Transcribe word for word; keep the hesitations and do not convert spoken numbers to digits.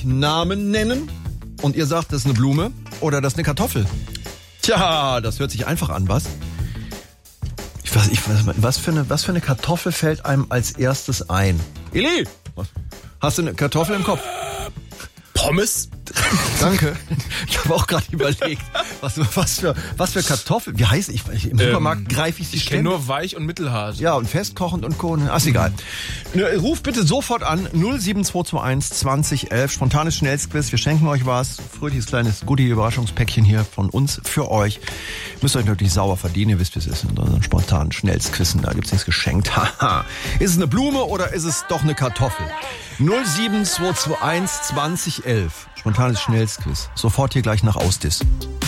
euch Namen nennen und ihr sagt, das ist eine Blume oder das ist eine Kartoffel. Tja, das hört sich einfach an, was? Ich weiß, ich weiß, was für eine, was für eine Kartoffel fällt einem als erstes ein? Eli, was? Hast du eine Kartoffel im Kopf? Pommes? Danke. Ich habe auch gerade überlegt, was, was für was für Kartoffeln. Wie heißt ich? Im Supermarkt ähm, greife ich sie Ich kenne nur weich und mittelhart. Ja, und festkochend und Co. Ach, ist egal. Ruf bitte sofort an null sieben zwei zwei eins zwanzig elf. Spontanes Schnellsquiz. Wir schenken euch was. Fröhliches kleines Goodie-Überraschungspäckchen hier von uns für euch. Müsst euch natürlich sauer verdienen. Ihr wisst, wie es ist. In unseren spontanen Schnellsquissen. Da gibt's nichts geschenkt. Haha. Ist es eine Blume oder ist es doch eine Kartoffel? null sieben zwei zwei eins zwanzig elf. Spontanes Schnellsquiz. Sofort hier gleich nach Ausdiss.